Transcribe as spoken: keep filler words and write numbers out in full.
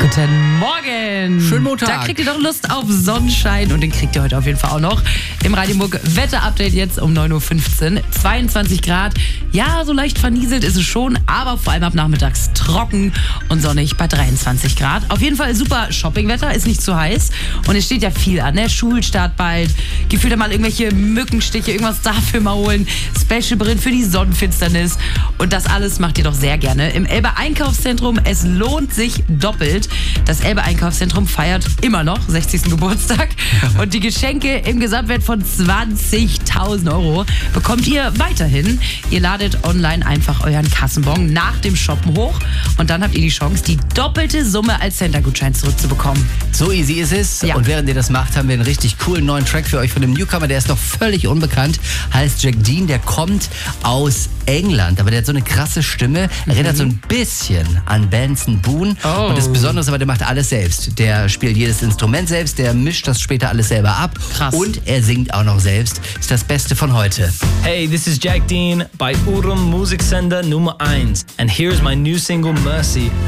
Guten Morgen. Schönen Montag. Da kriegt ihr doch Lust auf Sonnenschein und den kriegt ihr heute auf jeden Fall auch noch. Im Radio Muck Wetter-Update jetzt um neun Uhr fünfzehn. zweiundzwanzig Grad. Ja, so leicht vernieselt ist es schon, aber vor allem ab nachmittags trocken und sonnig bei dreiundzwanzig Grad. Auf jeden Fall super Shoppingwetter, ist nicht zu heiß. Und es steht ja viel an, ne? Schulstart bald. Gefühlt mal irgendwelche Mückenstiche, irgendwas dafür mal holen. Special-Brillen für die Sonnenfinsternis. Und das alles macht ihr doch sehr gerne im Elbe Einkaufszentrum. Es lohnt sich doppelt. Das Elbe Einkaufszentrum feiert immer noch sechzigsten Geburtstag. Und die Geschenke im Gesamtwert von zwanzigtausend Euro bekommt ihr weiterhin. Ihr ladet online einfach euren Kassenbon nach dem Shoppen hoch und dann habt ihr die Chance, die doppelte Summe als Center-Gutschein zurückzubekommen. So easy ist es. Ja. Und während ihr das macht, haben wir einen richtig coolen neuen Track für euch von dem Newcomer, der ist noch völlig unbekannt, heißt Jack Dean, der kommt aus England, aber der hat so eine krasse Stimme, erinnert mhm. so ein bisschen an Benson Boone. Oh. Und das Besondere ist aber, der macht alles selbst. Der spielt jedes Instrument selbst, der mischt das später alles selber ab. Krass. Und er singt auch noch selbst. Ist das Beste von heute. Hey, this is Jack Dean bei Urum Musiksender Nummer eins. And here's my new single Mercy.